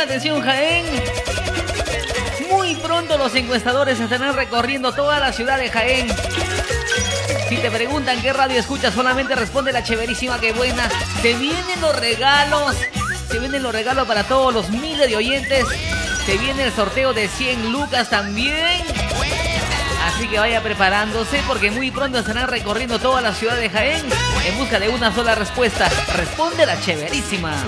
atención Jaén. Muy pronto los encuestadores estarán recorriendo toda la ciudad de Jaén. Si te preguntan qué radio escuchas, solamente responde la Chéverísima, que buena. Se vienen los regalos. Se vienen los regalos para todos los miles de oyentes. Se viene el sorteo de 100 lucas también. Así que vaya preparándose porque muy pronto estarán recorriendo toda la ciudad de Jaén en busca de una sola respuesta. Responde la Chéverísima.